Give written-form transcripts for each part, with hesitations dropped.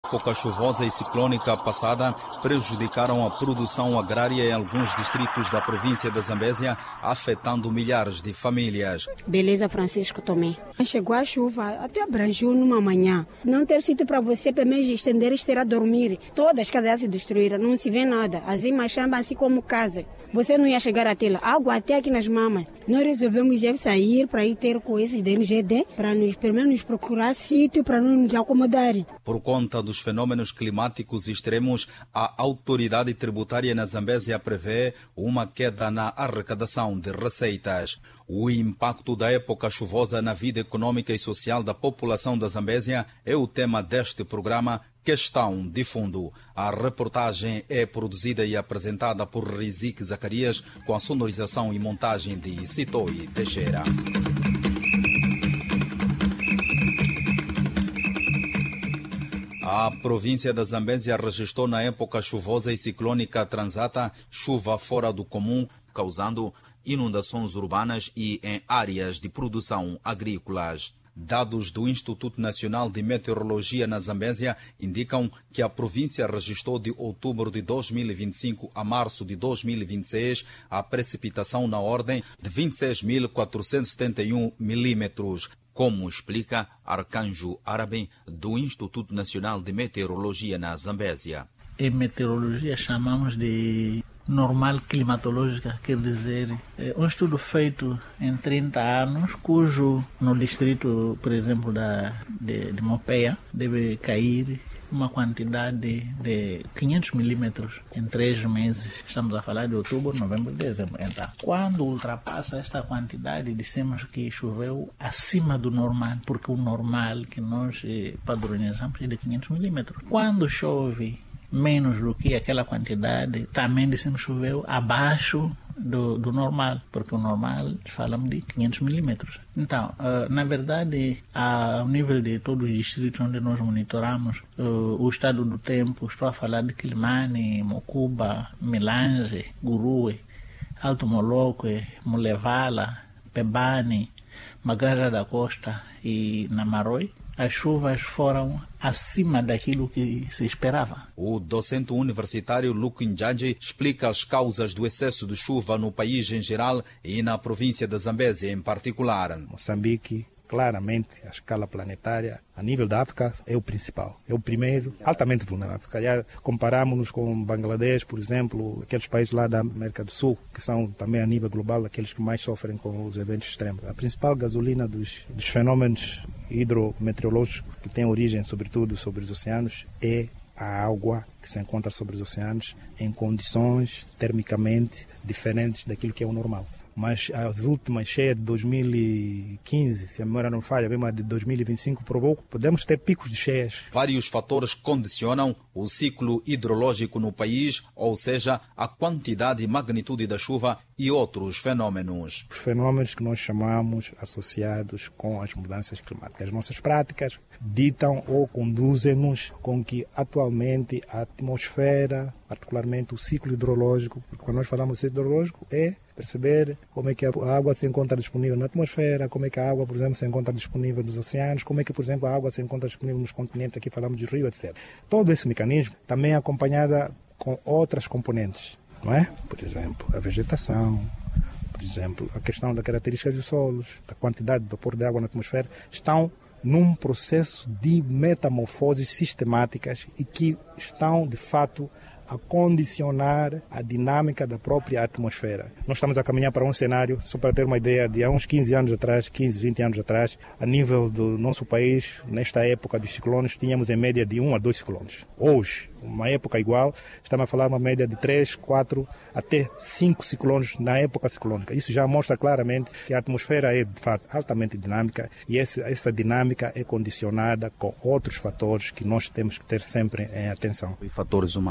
A época chuvosa e ciclônica passada prejudicaram a produção agrária em alguns distritos da província da Zambésia, afetando milhares de famílias. Beleza, Francisco Tomé. Chegou a chuva, até abrangeu numa manhã. Não ter sítio para você, pelo menos estender, estar a dormir. Todas as casas se destruíram, não se vê nada. Assim, machamba, assim como casa. Você não ia chegar até lá. Água até aqui nas mamas. Nós resolvemos já sair para ir ter com esses DNGD, para nos, pelo menos, procurar sítio para não nos acomodarem. Por conta dos fenômenos climáticos extremos, a autoridade tributária na Zambésia prevê uma queda na arrecadação de receitas. O impacto da época chuvosa na vida econômica e social da população da Zambésia é o tema deste programa Questão de Fundo. A reportagem é produzida e apresentada por Rizik Zacarias, com a sonorização e montagem de Sitoi Teixeira. A província da Zambésia registrou na época chuvosa e ciclônica transata chuva fora do comum, causando inundações urbanas e em áreas de produção agrícolas. Dados do Instituto Nacional de Meteorologia na Zambésia indicam que a província registrou de outubro de 2025 a março de 2026 a precipitação na ordem de 26.471 milímetros, como explica Arcanjo Árabe, do Instituto Nacional de Meteorologia na Zambésia. Em meteorologia chamamos de normal climatológica, quer dizer, um estudo feito em 30 anos, cujo no distrito, por exemplo, de Mopeia, deve cair uma quantidade de 500 milímetros em 3 meses. Estamos a falar de outubro, novembro e dezembro. Então, quando ultrapassa esta quantidade, dissemos que choveu acima do normal, porque o normal que nós padronizamos é de 500 milímetros. Quando chove menos do que aquela quantidade, também dissemos choveu abaixo do normal, porque o normal falamos de 500 milímetros. Então, na verdade, ao nível de todos os distritos onde nós monitoramos o estado do tempo, estou a falar de Quilimane, Mocuba, Milange, Gurue, Alto Moloque, Mulevala, Pebane, Maganja da Costa e Namaroi, as chuvas foram acima daquilo que se esperava. O docente universitário Luke Njanji explica as causas do excesso de chuva no país em geral e na província da Zambésia em particular. Moçambique, claramente, a escala planetária, a nível da África, é o principal. É o primeiro, altamente vulnerável. Se calhar comparamos-nos com Bangladesh, por exemplo, aqueles países lá da América do Sul, que são também a nível global aqueles que mais sofrem com os eventos extremos. A principal gasolina dos fenômenos hidrometeorológicos que têm origem, sobretudo, sobre os oceanos, é a água que se encontra sobre os oceanos em condições termicamente diferentes daquilo que é o normal. Mas as últimas cheias de 2015, se a memória não falha, mesmo a de 2025, provou que podemos ter picos de cheias. Vários fatores condicionam o ciclo hidrológico no país, ou seja, a quantidade e magnitude da chuva e outros fenômenos. Os fenômenos que nós chamamos associados com as mudanças climáticas. As nossas práticas ditam ou conduzem-nos com que atualmente a atmosfera, particularmente o ciclo hidrológico, porque quando nós falamos de ciclo hidrológico é perceber como é que a água se encontra disponível na atmosfera, como é que a água, por exemplo, se encontra disponível nos oceanos, como é que, por exemplo, a água se encontra disponível nos continentes, aqui falamos de rio, etc. Todo esse mecanismo também é acompanhado com outras componentes, não é? Por exemplo, a vegetação, por exemplo, a questão das características dos solos, da quantidade de vapor de água na atmosfera, estão num processo de metamorfoses sistemáticas e que estão, de fato, a condicionar a dinâmica da própria atmosfera. Nós estamos a caminhar para um cenário, só para ter uma ideia, de há uns 15 anos atrás, 15, 20 anos atrás, a nível do nosso país, nesta época dos ciclones, tínhamos em média de 1 a 2 ciclones. Hoje, uma época igual, estamos a falar uma média de 3, 4, até 5 ciclones na época ciclônica. Isso já mostra claramente que a atmosfera é, de fato, altamente dinâmica e essa dinâmica é condicionada com outros fatores que nós temos que ter sempre em atenção. E fatores humanos?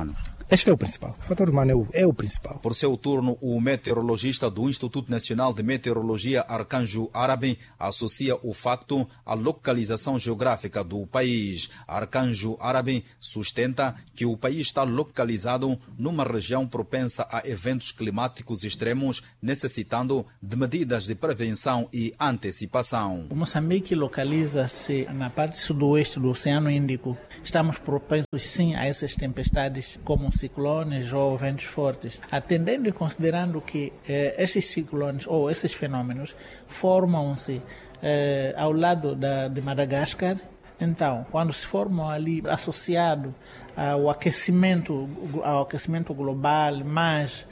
Este é o principal. O fator humano é o principal. Por seu turno, o meteorologista do Instituto Nacional de Meteorologia, Arcanjo Árabe, associa o facto à localização geográfica do país. Arcanjo Árabe sustenta que o país está localizado numa região propensa a eventos climáticos extremos, necessitando de medidas de prevenção e antecipação. O Moçambique localiza-se na parte sudoeste do Oceano Índico. Estamos propensos, sim, a essas tempestades como ciclones ou ventos fortes, atendendo e considerando que esses ciclones ou esses fenômenos formam-se ao lado de Madagascar. Então, quando se formam ali associado ao aquecimento global, mas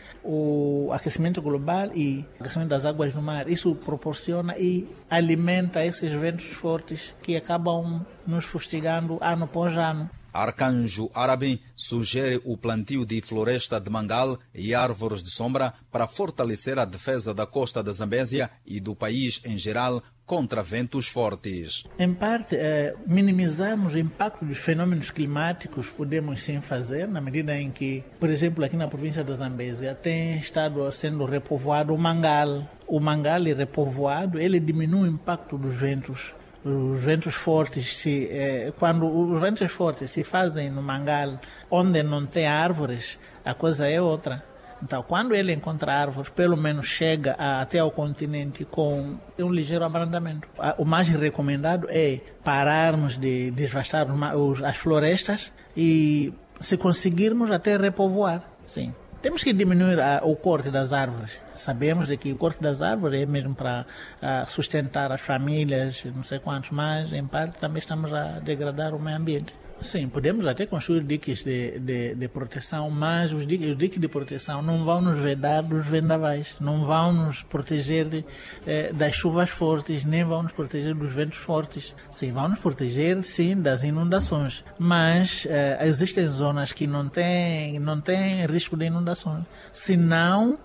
o aquecimento global e o aquecimento das águas no mar, isso proporciona e alimenta esses ventos fortes que acabam nos fustigando ano após ano. Arcanjo Árabe sugere o plantio de floresta de mangal e árvores de sombra para fortalecer a defesa da costa da Zambésia e do país em geral contra ventos fortes. Em parte, minimizarmos o impacto dos fenômenos climáticos podemos sim fazer, na medida em que, por exemplo, aqui na província da Zambésia tem estado sendo repovoado o mangal. O mangal repovoado, ele diminui o impacto dos ventos. Os ventos fortes, quando os ventos fortes se fazem no mangal, onde não tem árvores, a coisa é outra. Então, quando ele encontra árvores, pelo menos chega até ao continente com um ligeiro abrandamento. O mais recomendado é pararmos de devastar as florestas e, se conseguirmos, até repovoar. Sim. Temos que diminuir o corte das árvores. Sabemos de que o corte das árvores é mesmo para sustentar as famílias, não sei quantos, mas em parte também estamos a degradar o meio ambiente. Sim, podemos até construir diques de proteção, mas os diques de proteção não vão nos vedar dos vendavais, não vão nos proteger das chuvas fortes, nem vão nos proteger dos ventos fortes. Sim, vão nos proteger, sim, das inundações, mas existem zonas que não têm risco de inundações. Se não,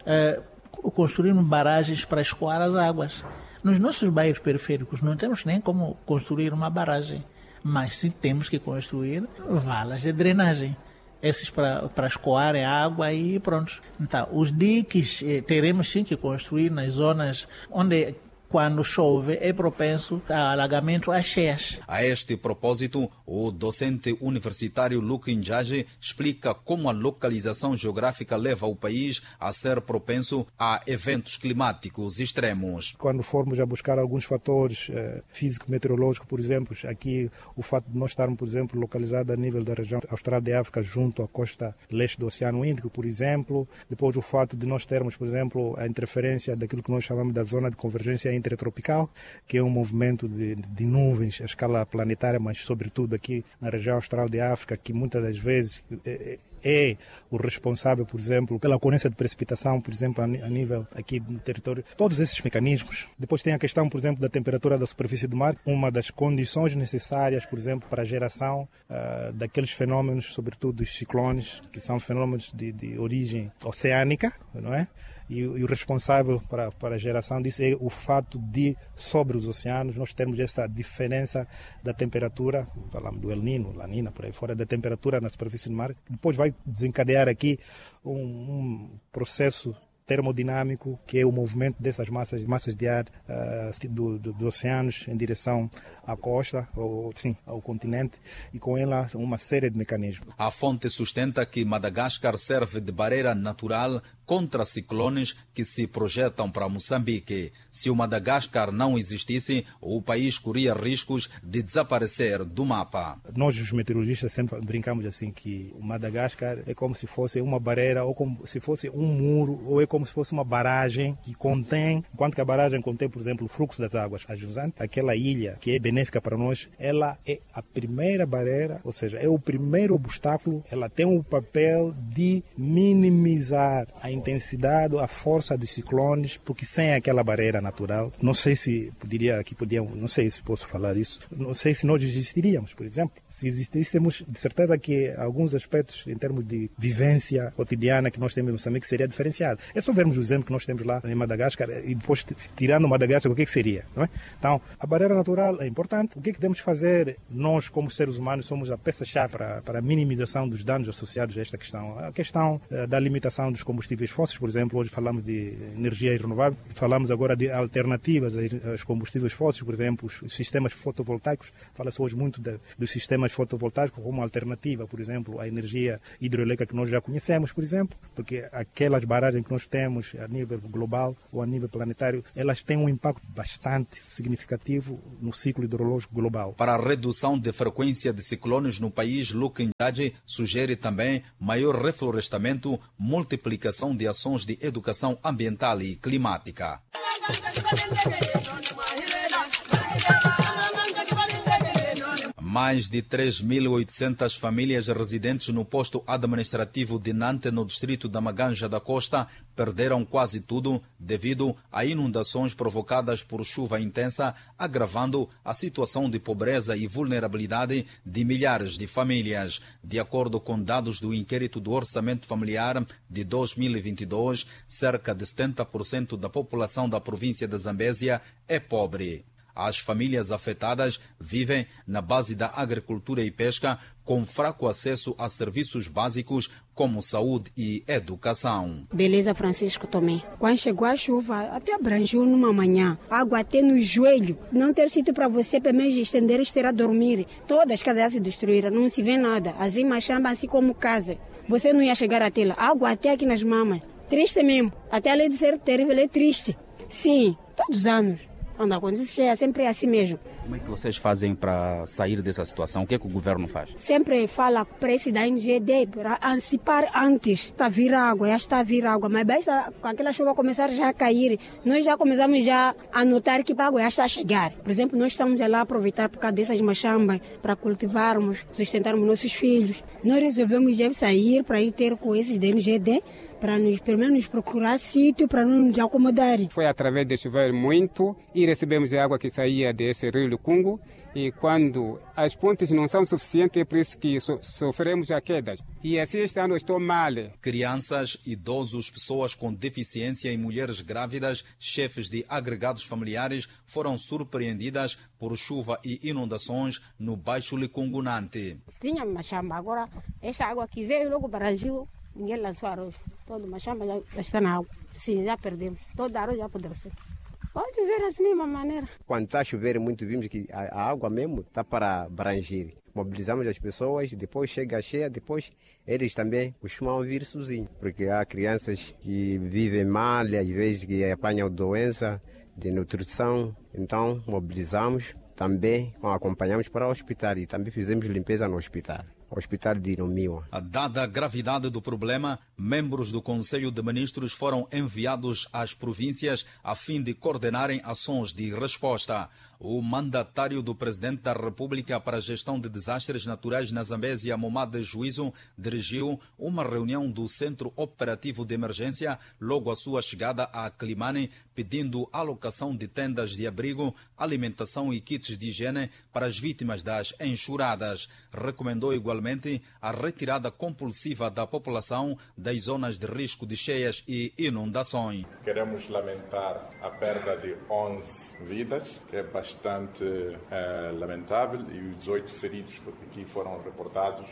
construirmos barragens para escoar as águas. Nos nossos bairros periféricos não temos nem como construir uma barragem, mas sim temos que construir valas de drenagem. Esses para escoar a água e pronto. Então, os diques teremos sim que construir nas zonas onde, quando chove, é propenso a alagamento, a cheias. A este propósito, o docente universitário Luque Injaje explica como a localização geográfica leva o país a ser propenso a eventos climáticos extremos. Quando formos a buscar alguns fatores físico-meteorológicos, por exemplo, aqui o fato de nós estarmos, por exemplo, localizados a nível da região austral de África, junto à costa leste do Oceano Índico, por exemplo, depois o fato de nós termos, por exemplo, a interferência daquilo que nós chamamos da zona de convergência intertropical, que é um movimento de nuvens a escala planetária, mas sobretudo aqui na região austral de África, que muitas das vezes é o responsável, por exemplo, pela ocorrência de precipitação, por exemplo, a nível aqui do território. Todos esses mecanismos. Depois tem a questão, por exemplo, da temperatura da superfície do mar, uma das condições necessárias, por exemplo, para a geração daqueles fenômenos, sobretudo dos ciclones, que são fenômenos de origem oceânica, não é? E o responsável para a geração disso é o fato de, sobre os oceanos, nós termos essa diferença da temperatura, falamos do El Niño, La Nina, por aí fora, da temperatura na superfície do mar, que depois vai desencadear aqui um processo termodinâmico, que é o movimento dessas massas de ar dos oceanos em direção à costa, ou sim, ao continente, e com ela uma série de mecanismos. A fonte sustenta que Madagascar serve de barreira natural contra ciclones que se projetam para Moçambique. Se o Madagascar não existisse, o país corria riscos de desaparecer do mapa. Nós, os meteorologistas, sempre brincamos assim que o Madagascar é como se fosse uma barreira, ou como se fosse um muro, ou é como se fosse uma barragem que contém, enquanto que a barragem contém, por exemplo, o fluxo das águas. A jusante, aquela ilha que é benéfica para nós, ela é a primeira barreira, ou seja, é o primeiro obstáculo, ela tem o papel de minimizar a intensidade, a força dos ciclones, porque sem aquela barreira natural, não sei se não sei se posso falar isso, não sei se nós existiríamos, por exemplo. Se existíssemos, de certeza que alguns aspectos em termos de vivência cotidiana que nós temos em Moçambique seria diferenciado. É só vermos o exemplo que nós temos lá em Madagascar e depois, tirando Madagascar, o que seria? Não é? Então, a barreira natural é importante. O que devemos fazer? Nós, como seres humanos, somos a peça-chave para a minimização dos danos associados a esta questão. A questão da limitação dos combustíveis fósseis, por exemplo, hoje falamos de energia renovável, falamos agora de alternativas aos combustíveis fósseis, por exemplo, os sistemas fotovoltaicos. Fala-se hoje muito dos sistemas fotovoltaicos como alternativa, por exemplo, à energia hidroelétrica que nós já conhecemos, por exemplo, porque aquelas barragens que nós temos a nível global ou a nível planetário, elas têm um impacto bastante significativo no ciclo hidrológico global. Para a redução de frequência de ciclones no país, Luca Ndade sugere também maior reflorestamento, multiplicação de ações de educação ambiental e climática. Mais de 3.800 famílias residentes no posto administrativo de Nante, no distrito da Maganja da Costa, perderam quase tudo devido a inundações provocadas por chuva intensa, agravando a situação de pobreza e vulnerabilidade de milhares de famílias. De acordo com dados do inquérito do Orçamento Familiar de 2022, cerca de 70% da população da província de Zambésia é pobre. As famílias afetadas vivem na base da agricultura e pesca, com fraco acesso a serviços básicos como saúde e educação. Beleza, Francisco Tomé. Quando chegou a chuva, até abrangiu numa manhã. Água até no joelho. Não ter sítio para você, para mesmo estender, estar a dormir. Todas as casas se destruíram, não se vê nada. Assim, machamba, assim como casa. Você não ia chegar até lá. Água até aqui nas mamas. Triste mesmo. Até além de ser terrível, é triste. Sim, todos os anos. Quando acontece, é sempre assim mesmo. Como é que vocês fazem para sair dessa situação? O que é que o governo faz? Sempre fala para esse da NGD para antecipar antes. Está a vir água, já está a vir água, mas basta com aquela chuva começar já a cair. Nós já começamos já a notar que a água já está a chegar. Por exemplo, nós estamos lá a aproveitar por causa dessas machambas para cultivarmos, sustentarmos nossos filhos. Nós resolvemos já sair para ir ter com esses da NGD, para nos, pelo menos, procurar sítio para nos acomodarem. Foi através de chover muito e recebemos a água que saía desse rio Lucungo, e quando as pontes não são suficientes, é por isso que sofremos a quedas. E assim este ano estou mal. Crianças, idosos, pessoas com deficiência e mulheres grávidas, chefes de agregados familiares, foram surpreendidas por chuva e inundações no Baixo Licungunante. Tinha machamba, agora essa água que veio logo para o rio, ninguém lançou arroz. Todo machamba já está na água. Sim, já perdemos. Todo arroz já apodreceu. Pode ver assim, mesma maneira. Quando está a chover muito, vimos que a água mesmo está para abranger. Mobilizamos as pessoas, depois chega cheia, depois eles também costumam vir sozinhos. Porque há crianças que vivem mal, às vezes que apanham doença de nutrição. Então mobilizamos, também acompanhamos para o hospital e também fizemos limpeza no hospital. Hospital de Inomiwa. Dada a gravidade do problema, membros do Conselho de Ministros foram enviados às províncias a fim de coordenarem ações de resposta. O mandatário do Presidente da República para a Gestão de Desastres Naturais na Zambésia, Momade Juízo, dirigiu uma reunião do Centro Operativo de Emergência logo à sua chegada a Climane, pedindo alocação de tendas de abrigo, alimentação e kits de higiene para as vítimas das enxurradas. Recomendou igualmente a retirada compulsiva da população das zonas de risco de cheias e inundações. Queremos lamentar a perda de 11 vidas, que é bastante lamentável, e os 18 feridos que aqui foram reportados.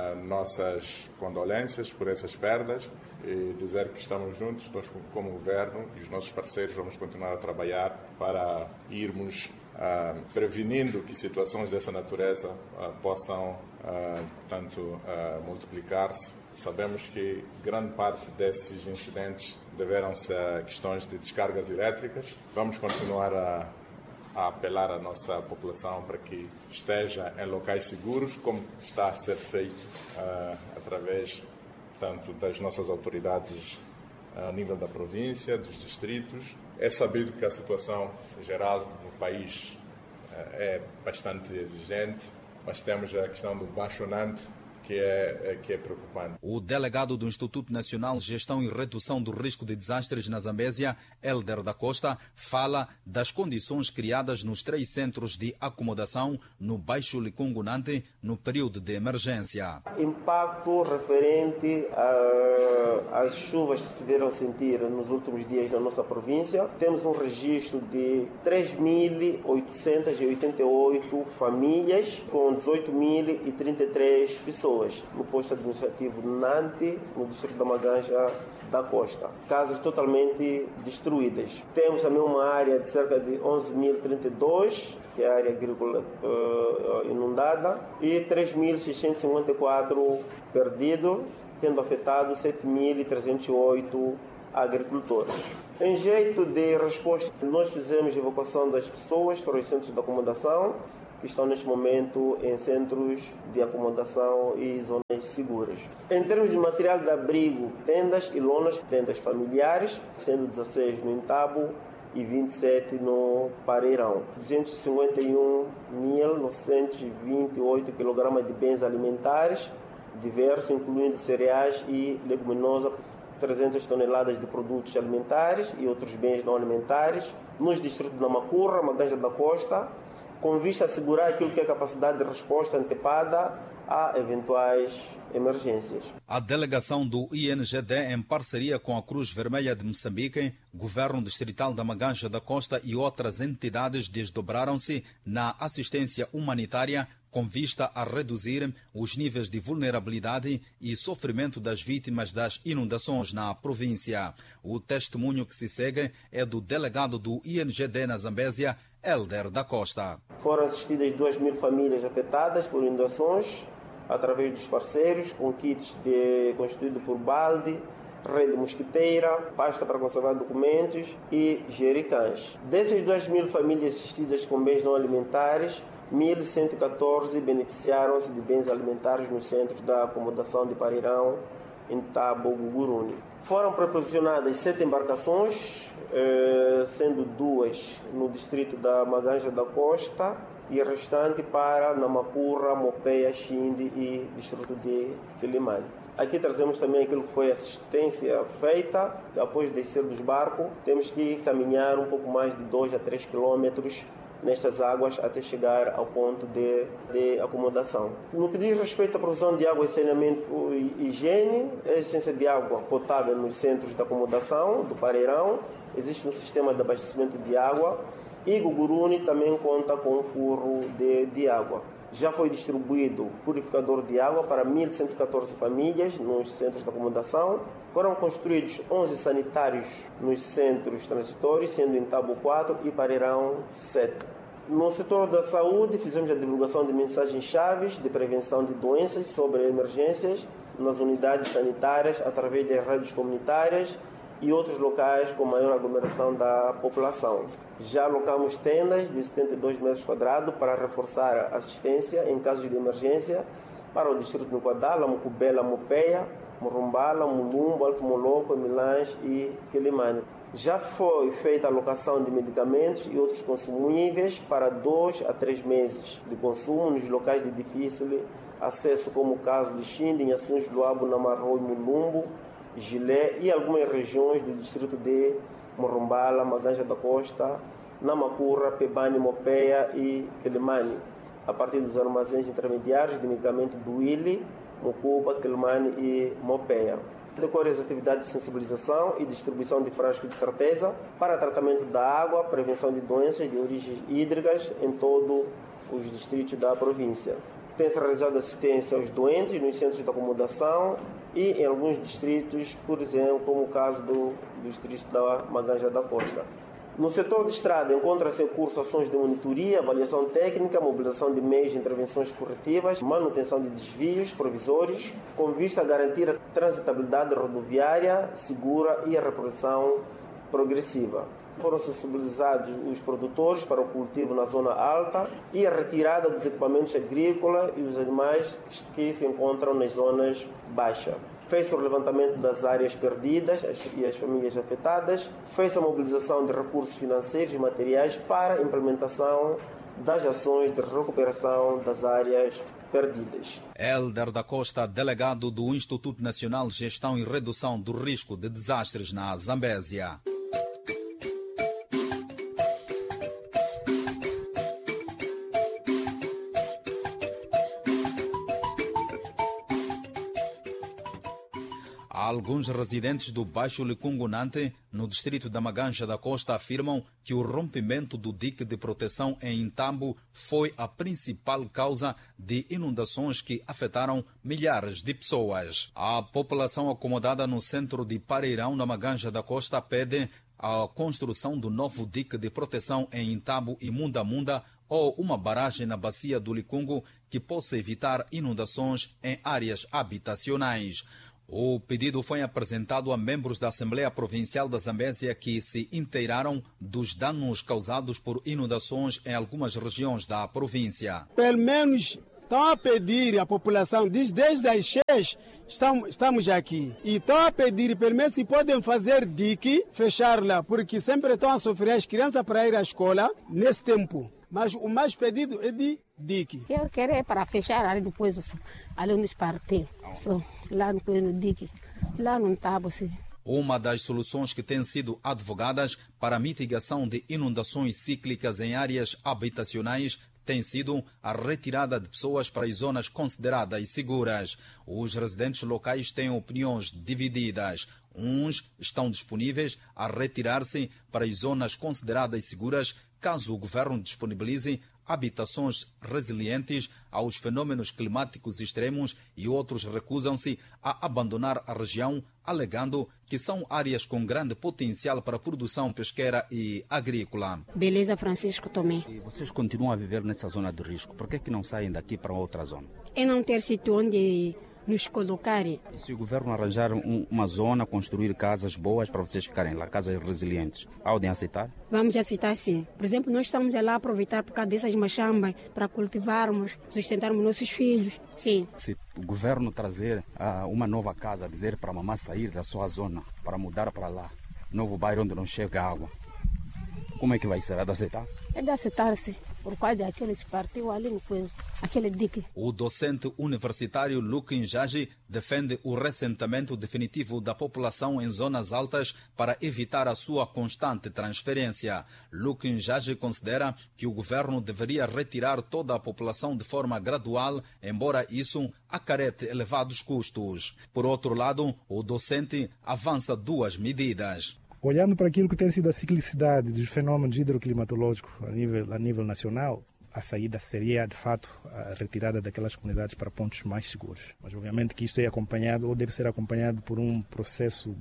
Nossas condolências por essas perdas e dizer que estamos juntos, nós como governo e os nossos parceiros vamos continuar a trabalhar para irmos prevenindo que situações dessa natureza possam multiplicar-se. Sabemos que grande parte desses incidentes deveram-se a questões de descargas elétricas. Vamos continuar a apelar à nossa população para que esteja em locais seguros, como está a ser feito através tanto das nossas autoridades a nível da província, dos distritos. É sabido que a situação geral no país é bastante exigente, mas temos a questão do Baixo Nante, que é preocupante. O delegado do Instituto Nacional de Gestão e Redução do Risco de Desastres na Zambésia, Elder da Costa, fala das condições criadas nos 3 centros de acomodação no Baixo Licungunante no período de emergência. Impacto referente às chuvas que se vieram sentir nos últimos dias na nossa província. Temos um registro de 3.888 famílias com 18.033 pessoas no posto administrativo Nante, no distrito da Maganja da Costa. Casas totalmente destruídas. Temos também uma área de cerca de 11.032, que é a área agrícola inundada, e 3.654 perdidos, tendo afetado 7.308 agricultores. Em jeito de resposta, nós fizemos evacuação das pessoas para os centros de acomodação, que estão neste momento em centros de acomodação e zonas seguras. Em termos de material de abrigo, tendas e lonas, tendas familiares, sendo 16 no Intabo e 27 no Pareirão. 251.928 kg de bens alimentares diversos, incluindo cereais e leguminosa, 300 toneladas de produtos alimentares e outros bens não alimentares, nos distritos de Namacurra, Maganja da Costa, com vista a assegurar aquilo que é a capacidade de resposta antecipada a eventuais emergências. A delegação do INGD, em parceria com a Cruz Vermelha de Moçambique, Governo Distrital da Maganja da Costa e outras entidades desdobraram-se na assistência humanitária com vista a reduzir os níveis de vulnerabilidade e sofrimento das vítimas das inundações na província. O testemunho que se segue é do delegado do INGD na Zambésia, Elder da Costa. Foram assistidas 2.000 famílias afetadas por inundações através dos parceiros, com kits constituídos por balde, rede mosquiteira, pasta para conservar documentos e jericãs. Dessas 2.000 famílias assistidas com bens não alimentares, 1.114 beneficiaram-se de bens alimentares nos centros da acomodação de Pareirão, Intabo, Guguruni. Foram proporcionadas 7 embarcações, sendo 2 no distrito da Maganja da Costa e a restante para Namacurra, Mopeia, Xinde e distrito de Quilimane. Aqui trazemos também aquilo que foi assistência feita. Após descer dos barcos, temos que caminhar um pouco mais de 2 a 3 quilômetros nestas águas até chegar ao ponto de acomodação. No que diz respeito à provisão de água, saneamento e higiene, a existência de água potável nos centros de acomodação do Pareirão, existe um sistema de abastecimento de água e Guguruni também conta com um furro de água. Já foi distribuído purificador de água para 1.114 famílias nos centros de acomodação. Foram construídos 11 sanitários nos centros transitórios, sendo Intabo 4 e Pareirão 7. No setor da saúde, fizemos a divulgação de mensagens chaves de prevenção de doenças sobre emergências nas unidades sanitárias através das redes comunitárias e outros locais com maior aglomeração da população. Já alocamos tendas de 72 metros quadrados para reforçar a assistência em casos de emergência para o distrito de Nquadala, Mucubela, Mopeia, Murumbala, Mulumbo, Alto Moloco, Milange e Quilimane. Já foi feita a alocação de medicamentos e outros consumíveis para 2 a 3 meses de consumo nos locais de difícil acesso, como o caso de Xinde, Inhaçuns, Luabo, Namarro e Mulumbo, Gilé e algumas regiões do distrito de Murumbala, Maganja da Costa, Namacurra, Pebane, Mopeia e Quilimane, a partir dos armazéns intermediários de medicamento do Ili, Mucuba, Quilimane e Mopeia. Decorre as atividades de sensibilização e distribuição de frascos de certeza para tratamento da água, prevenção de doenças de origens hídricas em todos os distritos da província. Tem-se realizado assistência aos doentes nos centros de acomodação e em alguns distritos, por exemplo, como o caso do distrito da Maganja da Costa. No setor de estrada, encontra-se em curso ações de monitoria, avaliação técnica, mobilização de meios de intervenções corretivas, manutenção de desvios provisórios, com vista a garantir a transitabilidade rodoviária segura e a reposição progressiva. Foram sensibilizados os produtores para o cultivo na zona alta e a retirada dos equipamentos agrícolas e os animais que se encontram nas zonas baixas. Fez-se o levantamento das áreas perdidas e as famílias afetadas. Fez-se a mobilização de recursos financeiros e materiais para a implementação das ações de recuperação das áreas perdidas. Hélder da Costa, delegado do Instituto Nacional de Gestão e Redução do Risco de Desastres na Zambésia. Alguns residentes do Baixo Licungunante, no distrito da Maganja da Costa, afirmam que o rompimento do dique de proteção em Intambo foi a principal causa de inundações que afetaram milhares de pessoas. A população acomodada no centro de Pareirão, na Maganja da Costa, pede a construção do novo dique de proteção em Intambo e Munda-Munda ou uma barragem na bacia do Licungo que possa evitar inundações em áreas habitacionais. O pedido foi apresentado a membros da Assembleia Provincial da Zambésia que se inteiraram dos danos causados por inundações em algumas regiões da província. Pelo menos estão a pedir à população, desde as 6 estamos aqui, e estão a pedir pelo menos se podem fazer dique, fechar lá, porque sempre estão a sofrer as crianças para ir à escola nesse tempo. Mas o mais pedido é de dique. Eu quero é para fechar ali depois, ali nos partidos. Lá no dique, lá não está você. Uma das soluções que têm sido advogadas para a mitigação de inundações cíclicas em áreas habitacionais tem sido a retirada de pessoas para as zonas consideradas seguras. Os residentes locais têm opiniões divididas. Uns estão disponíveis a retirar-se para as zonas consideradas seguras caso o governo disponibilize habitações resilientes aos fenômenos climáticos extremos, e outros recusam-se a abandonar a região, alegando que são áreas com grande potencial para a produção pesqueira e agrícola. Beleza, Francisco Tomé. E vocês continuam a viver nessa zona de risco. Por que não saem daqui para outra zona? É não ter sítio onde nos colocarem. E se o governo arranjar uma zona, construir casas boas para vocês ficarem lá, casas resilientes, podem aceitar? Vamos aceitar, sim. Por exemplo, nós estamos lá a aproveitar por causa dessas machambas para cultivarmos, sustentarmos nossos filhos. Sim. Se o governo trazer uma nova casa, dizer para a mamãe sair da sua zona, para mudar para lá, novo bairro onde não chega água, como é que vai ser? É de aceitar? É de aceitar, sim. Por causa daquele que partiu ali no coisa, aquele dique. O docente universitário Luke Njagi defende o ressentimento definitivo da população em zonas altas para evitar a sua constante transferência. Luke Njagi considera que o governo deveria retirar toda a população de forma gradual, embora isso acarrete elevados custos. Por outro lado, o docente avança duas medidas. Olhando para aquilo que tem sido a ciclicidade dos fenômenos hidroclimatológicos a nível nacional, a saída seria, de fato, a retirada daquelas comunidades para pontos mais seguros. Mas, obviamente, que isto é acompanhado, ou deve ser acompanhado por um processo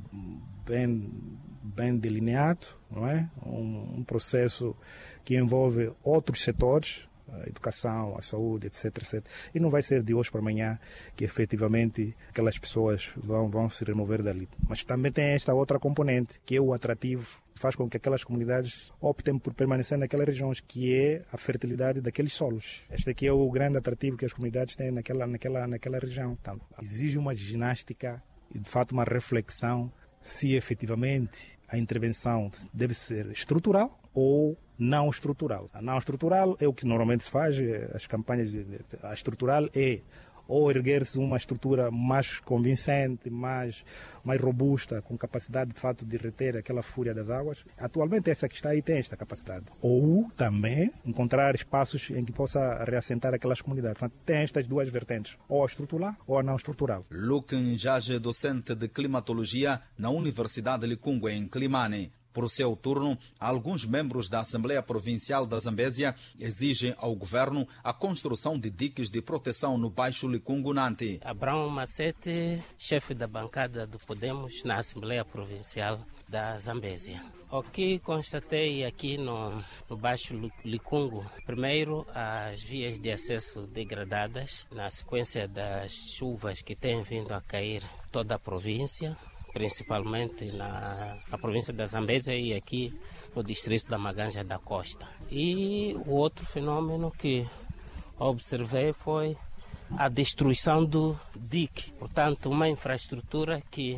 bem delineado, não é? Um processo que envolve outros setores, a educação, a saúde, etc. E não vai ser de hoje para amanhã que efetivamente aquelas pessoas vão se remover dali. Mas também tem esta outra componente, que é o atrativo, faz com que aquelas comunidades optem por permanecer naquelas regiões, que é a fertilidade daqueles solos. Este aqui é o grande atrativo que as comunidades têm naquela região. Então, exige uma ginástica e, de fato, uma reflexão se efetivamente a intervenção deve ser estrutural ou não estrutural. A não estrutural é o que normalmente se faz, as campanhas. A estrutural é ou erguer-se uma estrutura mais convincente, mais robusta, com capacidade de fato de reter aquela fúria das águas. Atualmente essa que está aí tem esta capacidade. Ou também encontrar espaços em que possa reassentar aquelas comunidades. Portanto, tem estas duas vertentes, ou a estrutural ou a não estrutural. Luke Njagi, docente de climatologia na Universidade de Licungo, em Climane. Por seu turno, alguns membros da Assembleia Provincial da Zambésia exigem ao governo a construção de diques de proteção no Baixo Licungunante. Abraão Macete, chefe da bancada do Podemos na Assembleia Provincial da Zambésia. O que constatei aqui no Baixo Licungo, primeiro, as vias de acesso degradadas na sequência das chuvas que têm vindo a cair toda a província, principalmente na província da Zambésia e aqui no distrito da Maganja da Costa. E o outro fenômeno que observei foi a destruição do dique, portanto uma infraestrutura que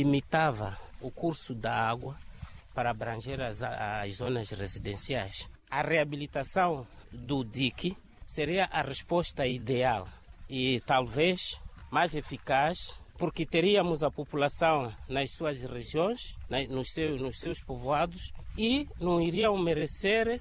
limitava o curso da água para abranger as zonas residenciais. a reabilitação do dique seria a resposta ideal e talvez mais eficaz, porque teríamos a população nas suas regiões, nos seus povoados, e não iriam merecer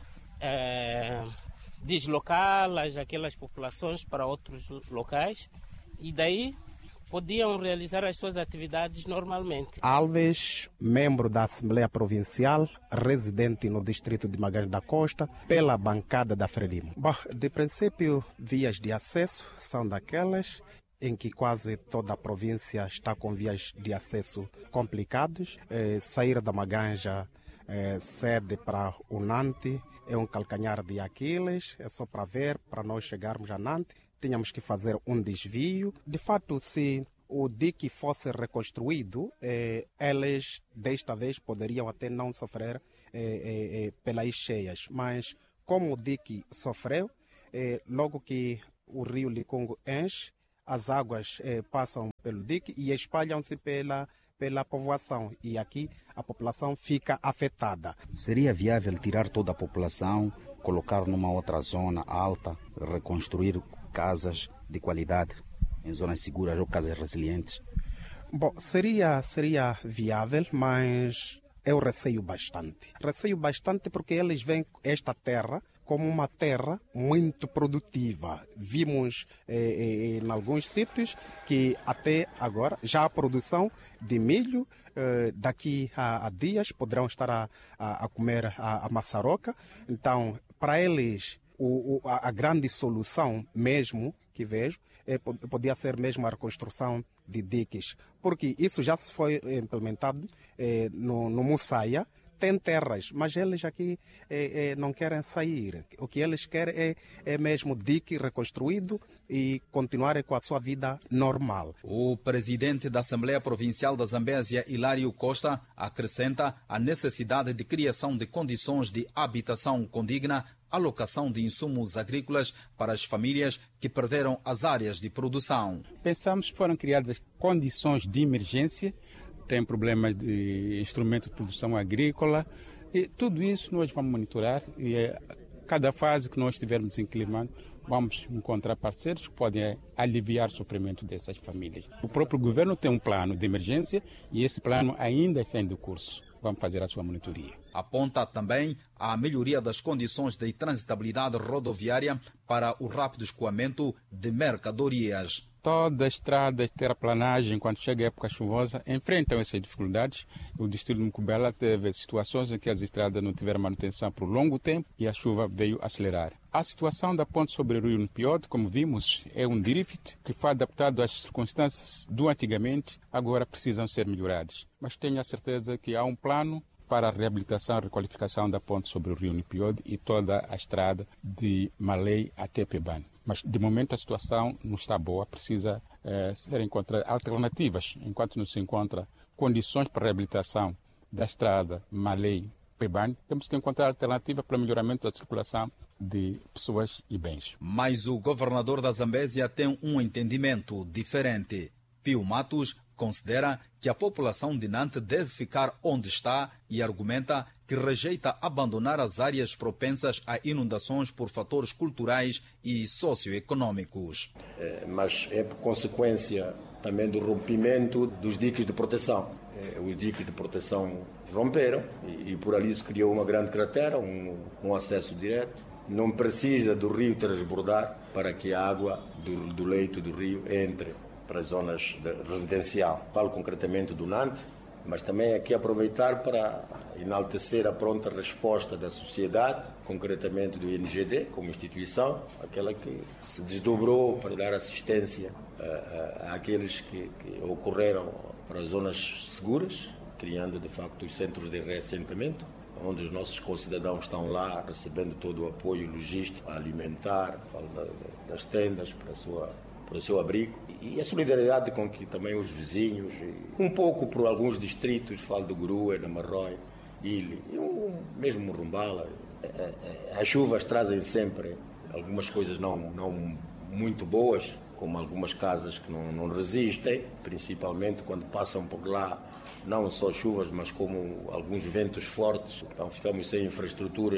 deslocá-las, aquelas populações, para outros locais, e daí podiam realizar as suas atividades normalmente. Alves, membro da Assembleia Provincial, residente no distrito de Magalhães da Costa, pela bancada da Frelimo. Bom, de princípio, vias de acesso são daquelas em que quase toda a província está com vias de acesso complicados. Sair da Maganja sede para o Nante é um calcanhar de Aquiles, é só para ver, para nós chegarmos a Nante, tínhamos que fazer um desvio. De fato, se o dique fosse reconstruído, eles desta vez poderiam até não sofrer pelas cheias, mas como o dique sofreu, logo que o rio Licungo enche, as águas passam pelo dique e espalham-se pela povoação, e aqui a população fica afetada. Seria viável tirar toda a população, colocar numa outra zona alta, reconstruir casas de qualidade em zonas seguras ou casas resilientes? Bom, seria viável, mas eu receio bastante. Receio bastante porque eles veem esta terra como uma terra muito produtiva. Vimos em alguns sítios que até agora já a produção de milho, daqui a dias poderão estar a comer a maçaroca. Então, para eles, a grande solução mesmo que vejo podia ser mesmo a reconstrução de diques, porque isso já se foi implementado no Mussaia. Tem terras, mas eles aqui não querem sair. O que eles querem é mesmo dique reconstruído e continuarem com a sua vida normal. O presidente da Assembleia Provincial da Zambésia, Hilário Costa, acrescenta a necessidade de criação de condições de habitação condigna, alocação de insumos agrícolas para as famílias que perderam as áreas de produção. Pensamos que foram criadas condições de emergência. Tem problemas de instrumentos de produção agrícola, e tudo isso nós vamos monitorar, e cada fase que nós estivermos inclinando, vamos encontrar parceiros que podem aliviar o sofrimento dessas famílias. O próprio governo tem um plano de emergência e esse plano ainda está em curso. Vamos fazer a sua monitoria. Aponta também a melhoria das condições de transitabilidade rodoviária para o rápido escoamento de mercadorias. Toda a estrada, terraplanagem, quando chega a época chuvosa, enfrentam essas dificuldades. O distrito de Mukubela teve situações em que as estradas não tiveram manutenção por longo tempo e a chuva veio acelerar. A situação da ponte sobre o rio Npiod, como vimos, é um drift que foi adaptado às circunstâncias do antigamente, agora precisam ser melhoradas. Mas tenho a certeza que há um plano para a reabilitação e requalificação da ponte sobre o rio Npiod e toda a estrada de Malei até Pebane. Mas, de momento, a situação não está boa, precisa ser encontradas alternativas. Enquanto não se encontra condições para a reabilitação da estrada Malei-Pebane, temos que encontrar alternativas para o melhoramento da circulação de pessoas e bens. Mas o governador da Zambésia tem um entendimento diferente. Pio Matos considera que a população de Nante deve ficar onde está e argumenta que rejeita abandonar as áreas propensas a inundações por fatores culturais e socioeconômicos. Mas é por consequência também do rompimento dos diques de proteção. Os diques de proteção romperam e por ali se criou uma grande cratera, um acesso direto. Não precisa do rio transbordar para que a água do leito do rio entre para as zonas residencial. Falo concretamente do Nante, mas também aqui aproveitar para enaltecer a pronta resposta da sociedade, concretamente do INGD, como instituição, aquela que se desdobrou para dar assistência àqueles que ocorreram para as zonas seguras, criando de facto os centros de reassentamento, onde os nossos concidadãos estão lá recebendo todo o apoio logístico, alimentar, das tendas para o seu abrigo, e a solidariedade com que também os vizinhos, um pouco por alguns distritos, falo do Gurue, da Marrói, Ile, e mesmo Murumbala, as chuvas trazem sempre algumas coisas não muito boas, como algumas casas que não resistem, principalmente quando passam por lá, não só chuvas, mas como alguns ventos fortes. Então ficamos sem infraestruturas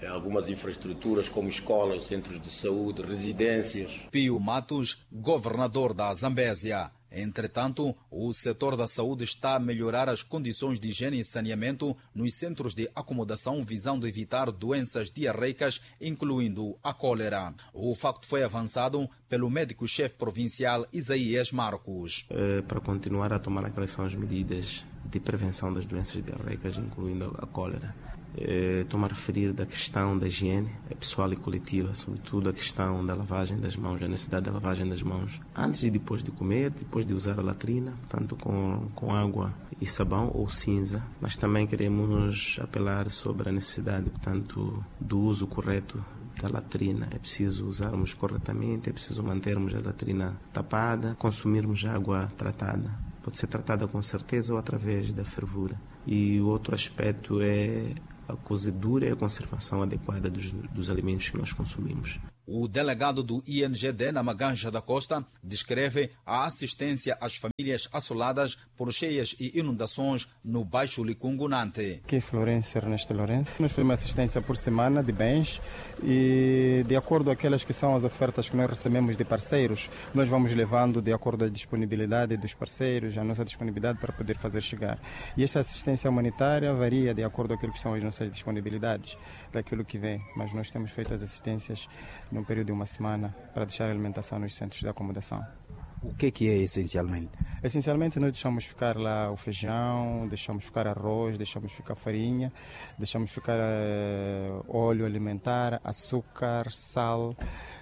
algumas infraestruturas como escolas, centros de saúde, residências. Pio Matos, governador da Zambésia. Entretanto, o setor da saúde está a melhorar as condições de higiene e saneamento nos centros de acomodação, visando evitar doenças diarreicas, incluindo a cólera. O facto foi avançado pelo médico-chefe provincial Isaías Marcos. Para continuar a tomar aquelas que são as medidas de prevenção das doenças diarreicas, incluindo a cólera. Estou-me a referir da questão da higiene pessoal e coletiva, sobretudo a questão da lavagem das mãos, a necessidade da lavagem das mãos antes e depois de comer, depois de usar a latrina, tanto com água e sabão ou cinza. Mas também queremos apelar sobre a necessidade, portanto, do uso correto da latrina. É preciso usarmos corretamente, é preciso mantermos a latrina tapada, consumirmos água tratada. Pode ser tratada com certeza ou através da fervura. E o outro aspecto é a cozedura e a conservação adequada dos alimentos que nós consumimos. O delegado do INGD na Maganja da Costa descreve a assistência às famílias assoladas por cheias e inundações no Baixo Licungo Nante. Aqui Florencio Ernesto Lourenço. Nós fazemos assistência por semana de bens e de acordo com aquelas que são as ofertas que nós recebemos de parceiros, nós vamos levando de acordo à disponibilidade dos parceiros, a nossa disponibilidade para poder fazer chegar. E esta assistência humanitária varia de acordo com aquilo que são as nossas disponibilidades, daquilo que vem. Mas nós temos feito as assistências num período de uma semana para deixar a alimentação nos centros de acomodação. O que é essencialmente? Essencialmente nós deixamos ficar lá o feijão, deixamos ficar arroz, deixamos ficar farinha, deixamos ficar óleo alimentar, açúcar, sal.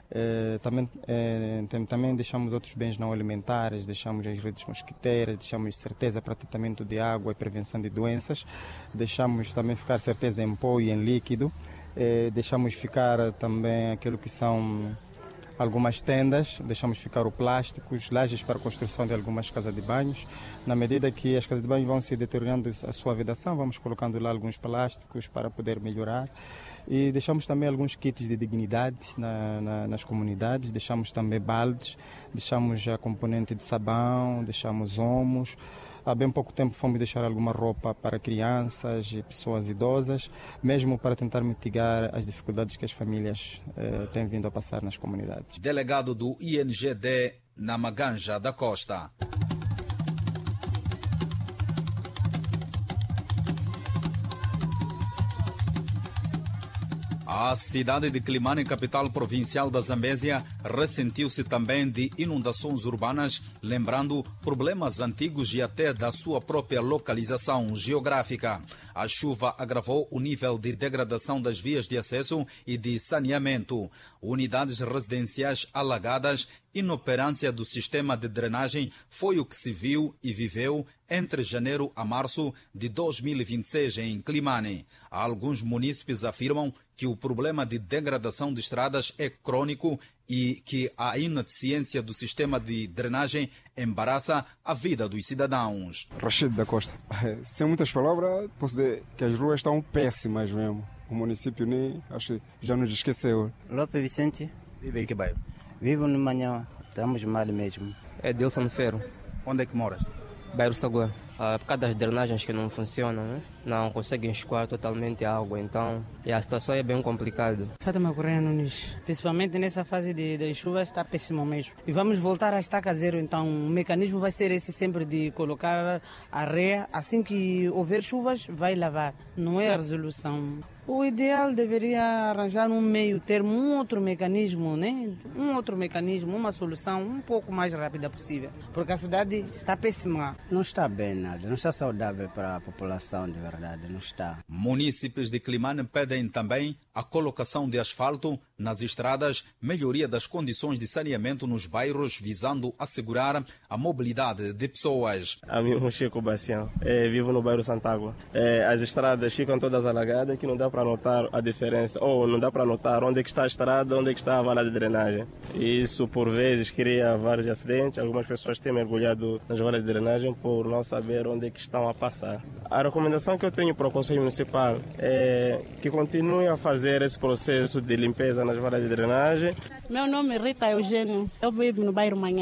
Também deixamos outros bens não alimentares, deixamos as redes mosquiteiras, deixamos certeza para tratamento de água e prevenção de doenças, deixamos também ficar certeza em pó e em líquido. Deixamos ficar também aquilo que são algumas tendas, deixamos ficar o plástico, lajes para a construção de algumas casas de banhos. Na medida que as casas de banho vão se deteriorando a sua vedação, vamos colocando lá alguns plásticos para poder melhorar. E deixamos também alguns kits de dignidade nas comunidades, deixamos também baldes, deixamos a componente de sabão, deixamos omos. Há bem pouco tempo fomos deixar alguma roupa para crianças e pessoas idosas, mesmo para tentar mitigar as dificuldades que as famílias têm vindo a passar nas comunidades. Delegado do INGD na Maganja da Costa. A cidade de Climane, capital provincial da Zambésia, ressentiu-se também de inundações urbanas, lembrando problemas antigos e até da sua própria localização geográfica. A chuva agravou o nível de degradação das vias de acesso e de saneamento. Unidades residenciais alagadas, inoperância do sistema de drenagem foi o que se viu e viveu entre janeiro a março de 2026 em Climane. Alguns munícipes afirmam que o problema de degradação de estradas é crônico e que a ineficiência do sistema de drenagem embaraça a vida dos cidadãos. Rachid da Costa. Sem muitas palavras, posso dizer que as ruas estão péssimas mesmo. O município nem, acho que já nos esqueceu. Lopes Vicente. Vive em que bairro? Vivo no Manhã, estamos mal mesmo. É Dilson Ferro. Onde é que moras? Bairro Saguá. Por causa das drenagens que não funcionam, né? Não conseguem escoar totalmente a água, então a situação é bem complicada. Fátima Correia Nunes, principalmente nessa fase de chuva está péssimo mesmo. E vamos voltar à estaca zero, então o mecanismo vai ser esse sempre de colocar areia, assim que houver chuvas vai lavar, não é a resolução. O ideal deveria arranjar um meio termo, um outro mecanismo, né? Um outro mecanismo, uma solução um pouco mais rápida possível, porque a cidade está péssima. Não está bem nada, não está saudável para a população de verdade, não está. Munícipes de Climane pedem também a colocação de asfalto nas estradas, melhoria das condições de saneamento nos bairros, visando assegurar a mobilidade de pessoas. A mim é Chico Bacião, vivo no bairro Santágua. As estradas ficam todas alagadas, que não dá para notar a diferença, ou não dá para notar onde é que está a estrada, onde é que está a vala de drenagem. E isso, por vezes, cria vários acidentes. Algumas pessoas têm mergulhado nas valas de drenagem por não saber onde é que estão a passar. A recomendação que eu tenho para o Conselho Municipal é que continue a fazer esse processo de limpeza nas valas de drenagem. Meu nome é Rita Eugênio, eu vivo no bairro Manhã.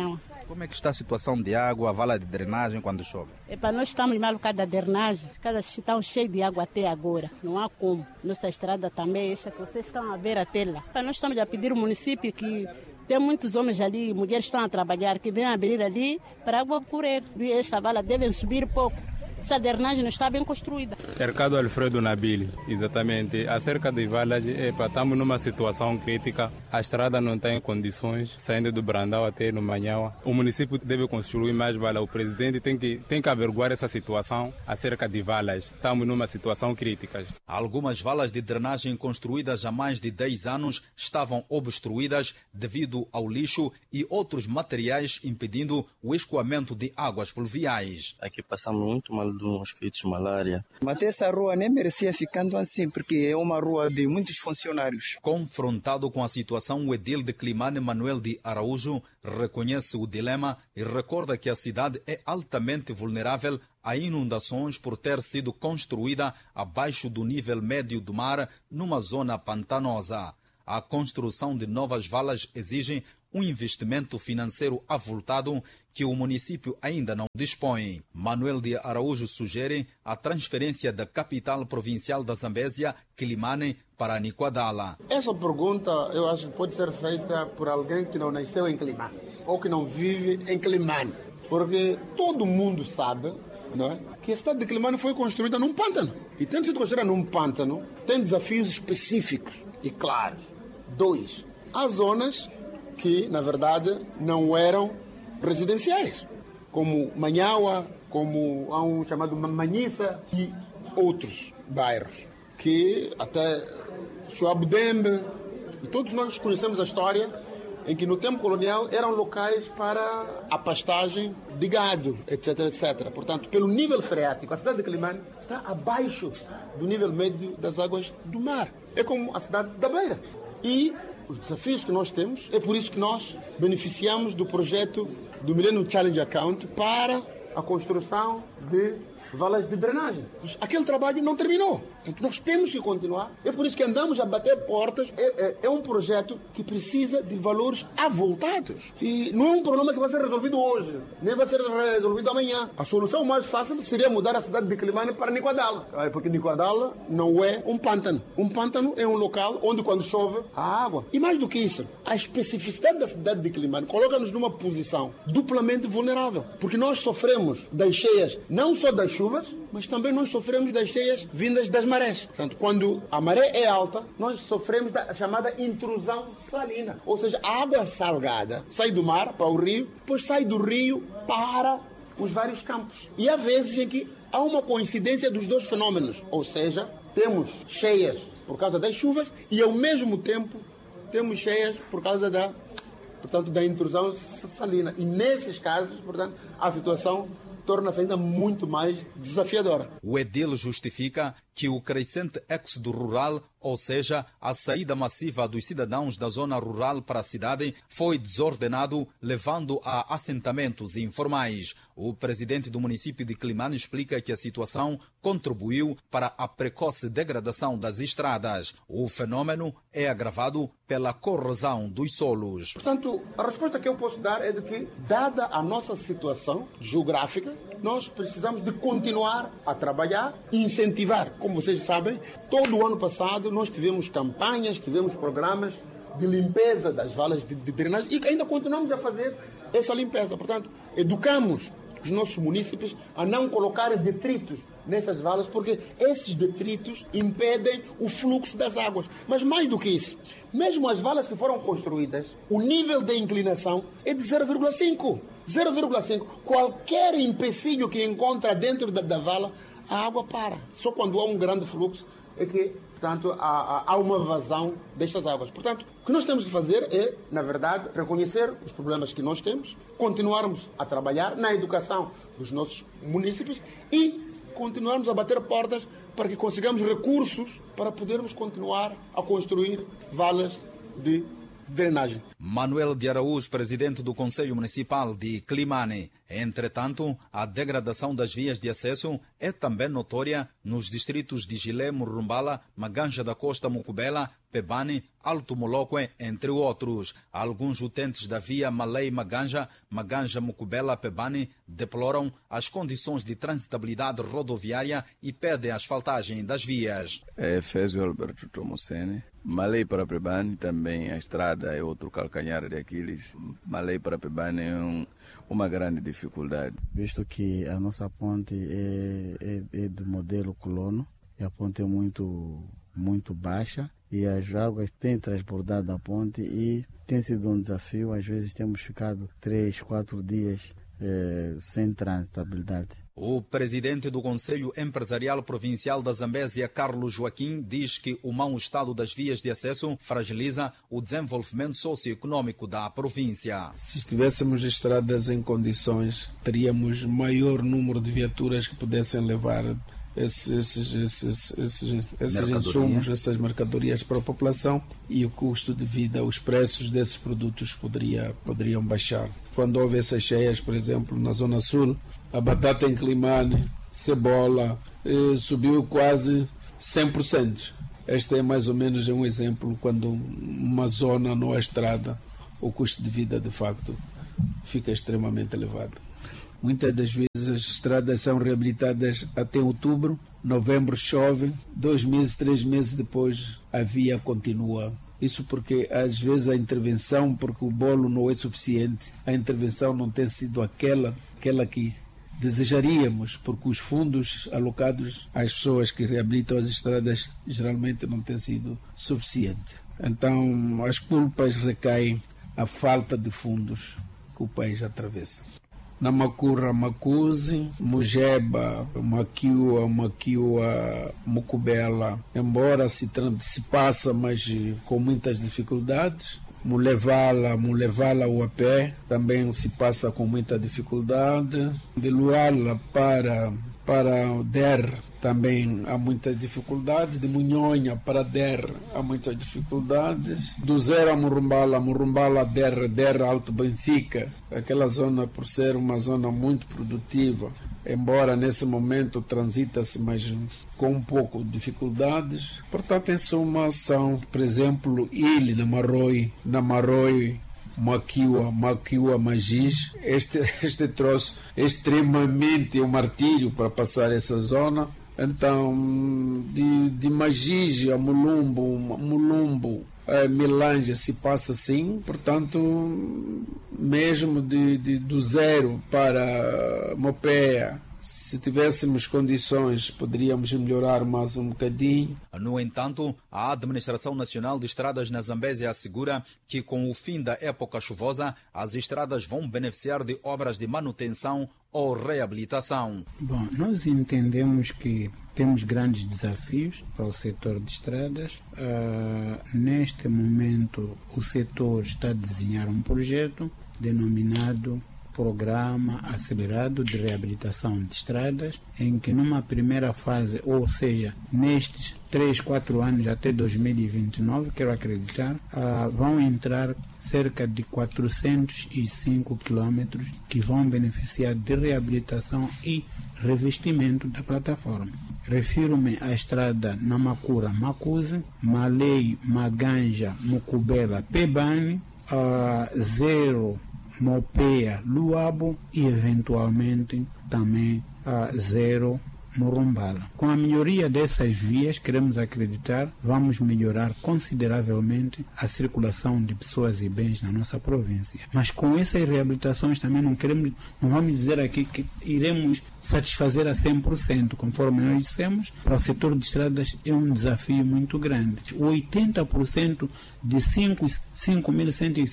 Como é que está a situação de água, a vala de drenagem quando chove? Nós estamos mal por causa da drenagem. As casas estão cheias de água até agora. Não há como. Nossa estrada também é essa que vocês estão a ver até lá. Nós estamos a pedir ao município que tem muitos homens ali, mulheres estão a trabalhar, que venham abrir ali para a água correr. E esta vala devem subir pouco. Essa drenagem não está bem construída. Mercado Alfredo Nabili, exatamente. Acerca de valas, estamos numa situação crítica. A estrada não tem condições, saindo do Brandão até no Manhaua. O município deve construir mais valas. O presidente tem que averiguar essa situação acerca de valas. Estamos numa situação crítica. Algumas valas de drenagem construídas há mais de 10 anos estavam obstruídas devido ao lixo e outros materiais impedindo o escoamento de águas pluviais. Aqui passamos muito mal do mosquitos, malária. Mas essa rua nem merecia ficando assim, porque é uma rua de muitos funcionários. Confrontado com a situação, o edil de Climane, Manuel de Araújo, reconhece o dilema e recorda que a cidade é altamente vulnerável a inundações por ter sido construída abaixo do nível médio do mar, numa zona pantanosa. A construção de novas valas exige um investimento financeiro avultado que o município ainda não dispõe. Manuel de Araújo sugere a transferência da capital provincial da Zambésia, Quilimane, para Niquadala. Essa pergunta eu acho que pode ser feita por alguém que não nasceu em Quilimane ou que não vive em Quilimane, porque todo mundo sabe, não é, que a cidade de Quilimane foi construída num pântano. E tendo sido construída num pântano, tem desafios específicos e claros. 2. Há zonas que, na verdade, não eram residenciais, como Manhaua, como há um chamado Manhissa e outros bairros, que até Chuabudembe, e todos nós conhecemos a história em que no tempo colonial eram locais para a pastagem de gado, etc, etc. Portanto, pelo nível freático, a cidade de Quilimane está abaixo do nível médio das águas do mar. É como a cidade da Beira. E os desafios que nós temos, é por isso que nós beneficiamos do projeto do Millennium Challenge Account para a construção de valas de drenagem. Mas aquele trabalho não terminou. Então nós temos que continuar. É por isso que andamos a bater portas. É um projeto que precisa de valores avultados. E não é um problema que vai ser resolvido hoje, nem vai ser resolvido amanhã. A solução mais fácil seria mudar a cidade de Quilimane para Niquadala. Porque Niquadala não é um pântano. Um pântano é um local onde quando chove há água. E mais do que isso, a especificidade da cidade de Quilimane coloca-nos numa posição duplamente vulnerável. Porque nós sofremos das cheias, não só das chuvas, mas também nós sofremos das cheias vindas das marés. Portanto, quando a maré é alta, nós sofremos da chamada intrusão salina. Ou seja, a água salgada sai do mar para o rio, depois sai do rio para os vários campos. E há vezes em que há uma coincidência dos dois fenômenos. Ou seja, temos cheias por causa das chuvas e, ao mesmo tempo, temos cheias por causa da intrusão salina. E, nesses casos, portanto, a situação torna-se ainda muito mais desafiadora. O edil justifica que o crescente êxodo rural, ou seja, a saída massiva dos cidadãos da zona rural para a cidade, foi desordenado, levando a assentamentos informais. O presidente do município de Quilimane explica que a situação contribuiu para a precoce degradação das estradas. O fenômeno é agravado pela corrosão dos solos. Portanto, a resposta que eu posso dar é de que, dada a nossa situação geográfica, nós precisamos de continuar a trabalhar e incentivar. Como vocês sabem, todo o ano passado nós tivemos campanhas, tivemos programas de limpeza das valas de drenagem e ainda continuamos a fazer essa limpeza. Portanto, educamos os nossos munícipes a não colocar detritos nessas valas, porque esses detritos impedem o fluxo das águas. Mas mais do que isso, mesmo as valas que foram construídas, o nível de inclinação é de 0,5. 0,5. Qualquer empecilho que encontra dentro da vala, a água para. Só quando há um grande fluxo é que, portanto, há uma vazão destas águas. Portanto, o que nós temos que fazer é, na verdade, reconhecer os problemas que nós temos, continuarmos a trabalhar na educação dos nossos munícipes e continuarmos a bater portas para que consigamos recursos para podermos continuar a construir valas de drenagem. Manuel de Araújo, presidente do Conselho Municipal de Climane. Entretanto, a degradação das vias de acesso é também notória nos distritos de Gilé, Murumbala, Maganja da Costa, Mucubela, Pebane, Alto Moloque, entre outros. Alguns utentes da via Malei-Maganja, Maganja-Mucubela, Pebane, deploram as condições de transitabilidade rodoviária e pedem a asfaltagem das vias. É Fésio Alberto Tomocene. Malei para Pebane também, a estrada é outro calcanhar de Aquiles. Malei para Pebane é uma grande dificuldade. Visto que a nossa ponte é do modelo colono, e a ponte é muito baixa, e as águas têm transbordado a ponte e tem sido um desafio. Às vezes temos ficado 3, 4 dias sem transitabilidade. O presidente do Conselho Empresarial Provincial da Zambésia, Carlos Joaquim, diz que o mau estado das vias de acesso fragiliza o desenvolvimento socioeconômico da província. Se estivéssemos estradas em condições, teríamos maior número de viaturas que pudessem levar esses insumos, essas mercadorias para a população, e o custo de vida, os preços desses produtos poderiam baixar. Quando houve essas cheias, por exemplo, na Zona Sul, a batata em Climane, cebola, subiu quase 100%. Este é mais ou menos um exemplo quando uma zona não há estrada, o custo de vida, de facto, fica extremamente elevado. Muitas das vezes as estradas são reabilitadas até outubro, novembro chove, 2 meses, 3 meses depois a via continua. Isso porque às vezes a intervenção, porque o bolo não é suficiente, a intervenção não tem sido aquela que desejaríamos, porque os fundos alocados às pessoas que reabilitam as estradas geralmente não têm sido suficientes. Então as culpas recaem à falta de fundos que o país atravessa. Namacurra, Macuzi, Mujeba, Maquiua, Mucubela, embora se passa, mas com muitas dificuldades. Mulevala o a pé, também se passa com muita dificuldade. De Luala para Der também há muitas dificuldades. De Munhonha para Der há muitas dificuldades. Do Zero a Murumbala, Der, Alto Benfica, aquela zona, por ser uma zona muito produtiva, embora nesse momento transita-se, mas com um pouco de dificuldades. Portanto, em suma, são, por exemplo, Ilhe, Namaroi, Maquiua, Magis. Este troço é extremamente um martírio para passar essa zona. Então, de Magis a Mulumbo, Milanja se passa assim. Portanto, mesmo do Zero para Mopea, se tivéssemos condições, poderíamos melhorar mais um bocadinho. No entanto, a Administração Nacional de Estradas na Zambésia assegura que, com o fim da época chuvosa, as estradas vão beneficiar de obras de manutenção ou reabilitação. Bom, nós entendemos que temos grandes desafios para o setor de estradas. Neste momento, o setor está a desenhar um projeto denominado Programa Acelerado de Reabilitação de Estradas, em que numa primeira fase, ou seja, nestes 3, 4 anos até 2029, quero acreditar, vão entrar cerca de 405 quilômetros que vão beneficiar de reabilitação e revestimento da plataforma. Refiro-me à estrada Namacura, Macuzi, Malei, Maganja, Mucubela, Pebane, Zero, Mopea, Luabo e eventualmente também Zero, Murumbala. Com a melhoria dessas vias, queremos acreditar, vamos melhorar consideravelmente a circulação de pessoas e bens na nossa província. Mas com essas reabilitações também não vamos dizer aqui que iremos satisfazer a 100%, conforme nós dissemos. Para o setor de estradas é um desafio muito grande. 80% de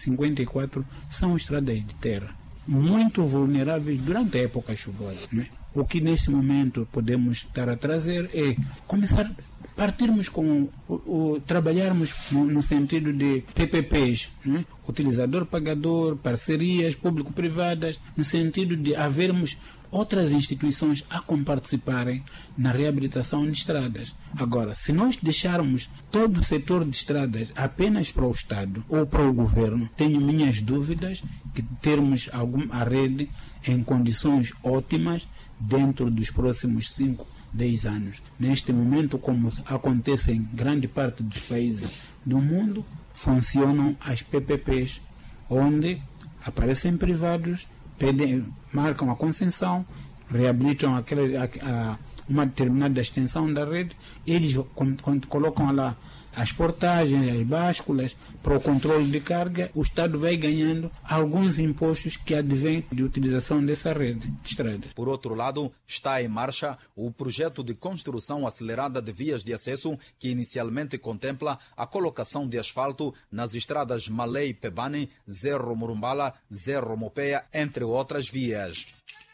5.154 são estradas de terra, muito vulneráveis durante a época chuvosa, né? O que neste momento podemos estar a trazer é começar partirmos com trabalharmos no sentido de PPPs, né? Utilizador-pagador, parcerias público-privadas, no sentido de havermos outras instituições a participarem na reabilitação de estradas. Agora, se nós deixarmos todo o setor de estradas apenas para o Estado ou para o governo, tenho minhas dúvidas que termos a rede em condições ótimas dentro dos próximos 5-10 anos. Neste momento, como acontece em grande parte dos países do mundo, funcionam as PPPs, onde aparecem privados, marcam a concessão, reabilitam uma determinada extensão da rede, eles colocam lá as portagens, as básculas para o controle de carga, o Estado vai ganhando alguns impostos que advêm de utilização dessa rede de estradas. Por outro lado, está em marcha o projeto de construção acelerada de vias de acesso, que inicialmente contempla a colocação de asfalto nas estradas Malé e Pebane, Zerro Morumbala, Zerro Mopeia, entre outras vias.